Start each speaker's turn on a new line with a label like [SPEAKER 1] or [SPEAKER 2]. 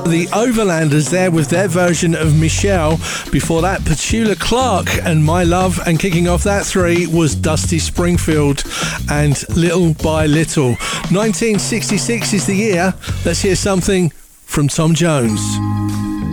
[SPEAKER 1] The Overlanders there with their version of Michelle. Before that, Petula Clark and My Love. And kicking off that three was Dusty Springfield and Little by Little. 1966 is the year. Let's hear something from Tom Jones.